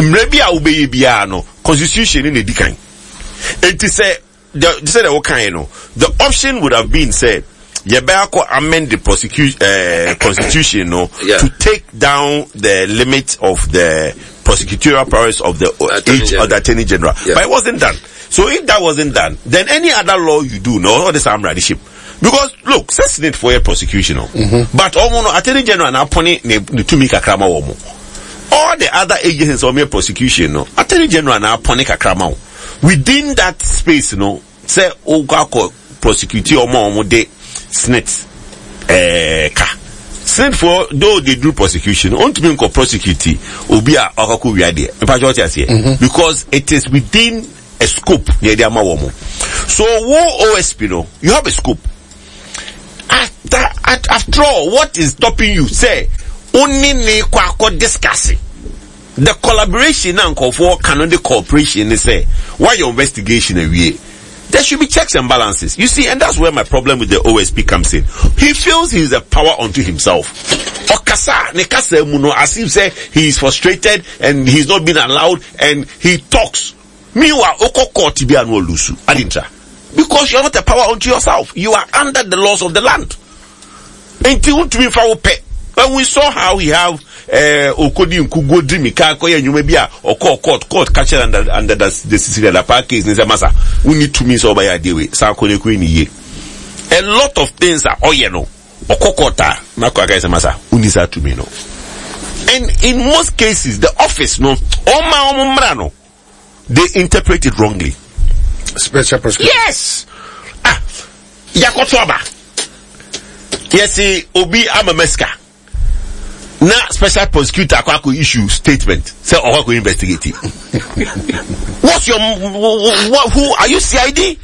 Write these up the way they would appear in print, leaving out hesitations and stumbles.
maybe I will be biano constitution in the decan. It is the option would have been said Yabako amend the constitution to take down the limit of the prosecutorial powers of the Attorney General. But it wasn't done. So if that wasn't done, then any other law you do, all this amradiship. Because look, Senate for a prosecution, but Attorney General now pony to make a krama womo. All the other agencies of mere prosecution, Attorney General now pony a krama. Within that space, say Ogako prosecute or more de Senate Senate for though they do prosecution, on to be prosecute Obia Okaku Viade, because it is within a scope near the Amawomo. So OSP you have a scope. After all, what is stopping you? Say only ne kwako discussing the collaboration and for Canada cooperation. They say why your investigation away. There should be checks and balances. You see, and that's where my problem with the OSP comes in. He feels he is a power unto himself. Okasa nekasa muno, as if say he is frustrated and he's not been allowed, and he talks. Miwa okoko tibia no lusu adintra. Because you are not a power unto yourself. You are under the laws of the land. Until to be pay. When we saw how we have Okodi Nkugo Drimika Koya Numebia or court catcher under the Sicilian Park case in Masa. We need 2 minutes over your day. Sakone Queenie. A lot of things are oyeno or kokota Makaka Masa. Unisa to me no. And in most cases the office Oma they interpret it wrongly. Special prosecutor. Yes. Yakotwaba. Yes, Obi Amameska. Now, special prosecutor Kwako issue statement. Say, Kwako investigate. What's your who are you CID?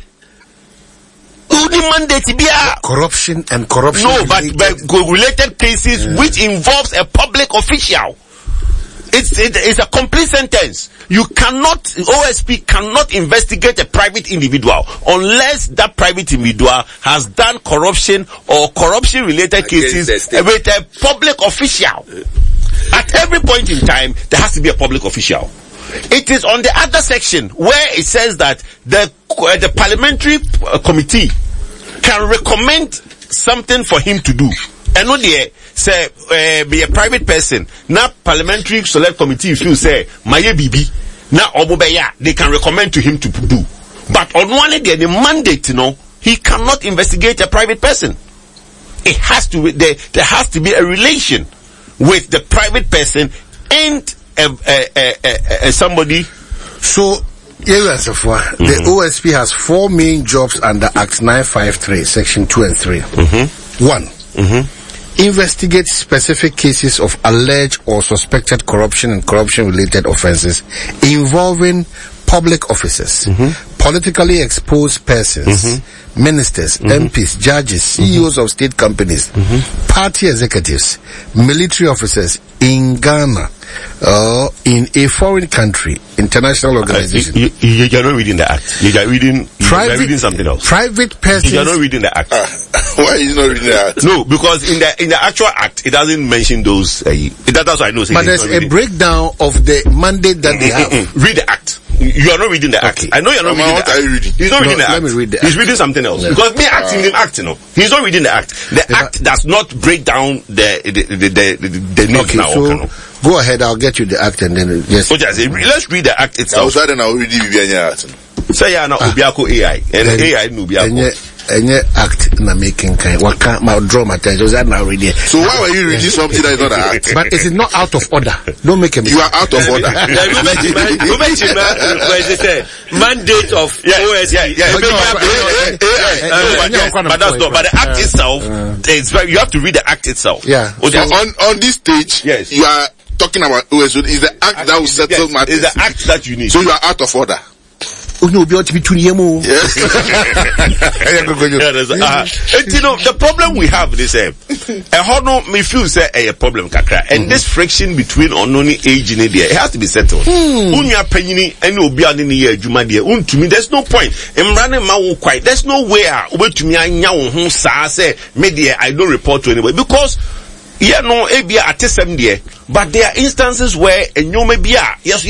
Who the mandate be corruption and corruption? No, but related cases which involves a public official. It's a complete sentence. You cannot, OSP cannot investigate a private individual unless that private individual has done corruption or corruption related cases with a public official. At every point in time, there has to be a public official. It is on the other section where it says that the parliamentary committee can recommend something for him to do. And not there, say, be a private person. Now, parliamentary select committee, if you say, Maye Bibi, now, Obobeya, they can recommend to him to do. But on one day, the mandate, he cannot investigate a private person. It has to be, there has to be a relation with the private person and somebody. So, the OSP has 4 main jobs under Act 953, Section 2 and 3. 1. Investigate specific cases of alleged or suspected corruption and corruption-related offences involving public officers, politically exposed persons, ministers, MPs, judges, CEOs of state companies, party executives, military officers in Ghana, in a foreign country, international organization. You're not reading the act. You're reading something else. Private persons. You're not reading the act. Why are you not reading the act? No, because in the actual act, it doesn't mention those. That's what I know. But there's a breakdown of the mandate that they have. Read the act. You are not reading the act. I know you're not reading the act. Are you reading? He's not reading the act. Let me read the act. He's reading something else. Because me acting him act, He's not reading the act. The act does not break down the names now. So go ahead, I'll get you the act and then yes. So just let's read the act itself. I will read the Say ya na Obiako AI and AI no Obiako. Any act na making kind. What can't my draw my attention? That now reading. So why were you reading something that is not an act? But it is not out of order. Don't make a mistake. You are out of order. Mandate of OSP. But that's not. But the act itself is very. You have to read the act itself. Yeah. So on this stage, yes, you are talking about OSP. Is the act that will settle matters? Is the act that you need. So you are out of order. Oh no, be between you. The problem we have is a me feel say a problem kakra, and this friction between ononi age in there, it has to be settled. Unya penyini and obi ade ne ye adwuma de untumi. There's no point. Emrane ma wo kwai. There's no way obetumi anya wo ho saa say media I don't report to anybody because ebia atesem there. But there are instances where enyome bia yes